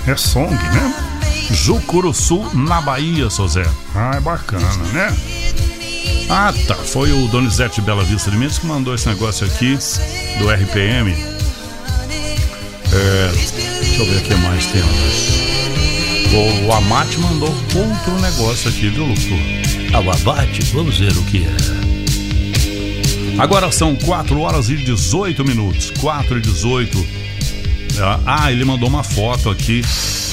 É song, né? Jucuruçu, na Bahia, seu Zé. Ah, é bacana, né? Ah, tá. Foi o Donizete de Bela Vista de Minas que mandou esse negócio aqui do RPM. Deixa eu ver o que mais temos. O Amate mandou outro negócio aqui, viu, Luxor? O Amate, vamos ver o que é. Agora são 4h18. 4h18. Ele mandou uma foto aqui.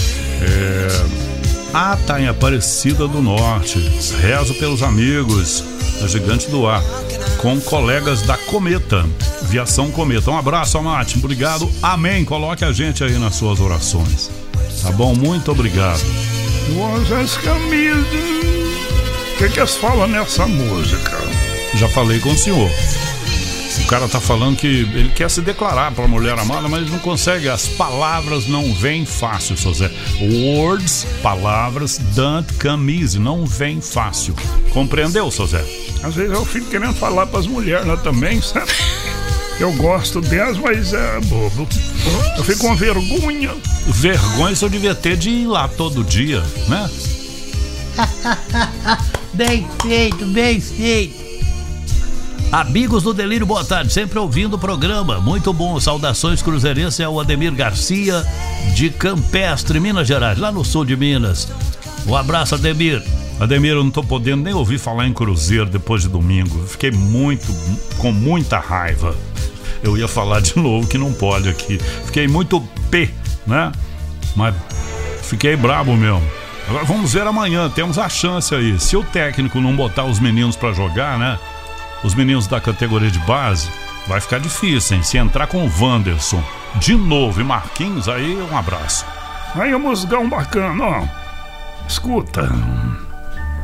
Tá em Aparecida do Norte. Rezo pelos amigos da Gigante do Ar, com colegas da Cometa, Viação Cometa. Um abraço, Amate. Obrigado. Amém. Coloque a gente aí nas suas orações. Tá bom? Muito obrigado. As camisas. O que eles falam nessa música? Já falei com o senhor. O cara tá falando que ele quer se declarar pra mulher amada, mas ele não consegue. As palavras não vêm fácil, seu Zé. Words, palavras, don't come easy. Não vem fácil. Compreendeu, seu Zé? Às vezes eu fico querendo falar pras mulheres lá também, sabe? Eu gosto delas, mas é bobo. Eu fico com vergonha. Vergonha se eu devia ter de ir lá todo dia, né? Bem feito, bem feito. Amigos do Delírio, boa tarde, sempre ouvindo o programa, muito bom, saudações cruzeirenses, é o Ademir Garcia de Campestre, Minas Gerais, lá no sul de Minas. Um abraço, Ademir. Ademir, eu não tô podendo nem ouvir falar em Cruzeiro depois de domingo, fiquei com muita raiva. Eu ia falar de novo que não pode aqui, fiquei muito né? Mas fiquei brabo mesmo. Agora vamos ver amanhã, temos a chance aí, se o técnico não botar os meninos pra jogar, né? Os meninos da categoria de base, vai ficar difícil, hein? Se entrar com o Wanderson de novo e Marquinhos, aí um abraço. Aí o musgão bacana, ó. Escuta.